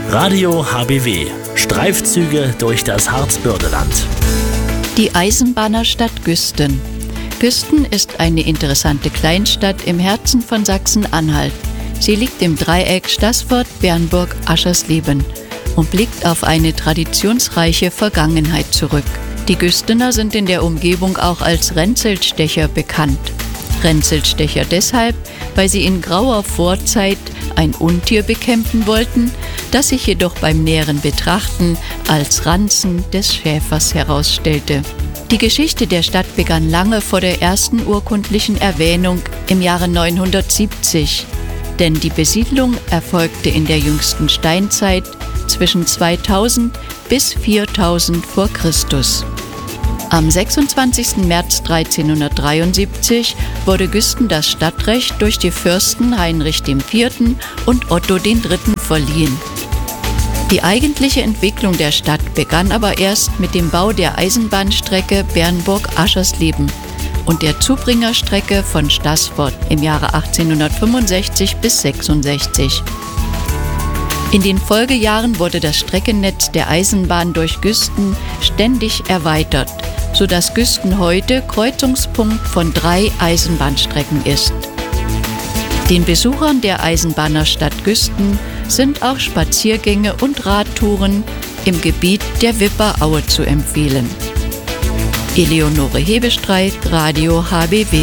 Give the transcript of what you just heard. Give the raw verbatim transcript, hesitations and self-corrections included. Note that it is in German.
Radio H B W. Streifzüge durch das Harzbördeland. Die Eisenbahnerstadt Güsten. Güsten ist eine interessante Kleinstadt im Herzen von Sachsen-Anhalt. Sie liegt im Dreieck Staßfurt, Bernburg, Aschersleben und blickt auf eine traditionsreiche Vergangenheit zurück. Die Güstener sind in der Umgebung auch als Ränzelstecher bekannt. Ränzelstecher deshalb, weil sie in grauer Vorzeit ein Untier bekämpfen wollten, das sich jedoch beim näheren Betrachten als Ranzen des Schäfers herausstellte. Die Geschichte der Stadt begann lange vor der ersten urkundlichen Erwähnung im Jahre neunhundertsiebzig, denn die Besiedlung erfolgte in der jüngsten Steinzeit zwischen zweitausend bis viertausend vor Christus. Am sechsundzwanzigsten März dreizehnhundertdreiundsiebzig wurde Güsten das Stadtrecht durch die Fürsten Heinrich der Vierte und Otto der Dritte verliehen. Die eigentliche Entwicklung der Stadt begann aber erst mit dem Bau der Eisenbahnstrecke Bernburg-Aschersleben und der Zubringerstrecke von Staßfurt im Jahre achtzehnhundertfünfundsechzig bis sechsundsechzig. In den Folgejahren wurde das Streckennetz der Eisenbahn durch Güsten ständig erweitert, sodass Güsten heute Kreuzungspunkt von drei Eisenbahnstrecken ist. Den Besuchern der Eisenbahnerstadt Güsten sind auch Spaziergänge und Radtouren im Gebiet der Wipperaue zu empfehlen. Eleonore Hebestreit, Radio H B W.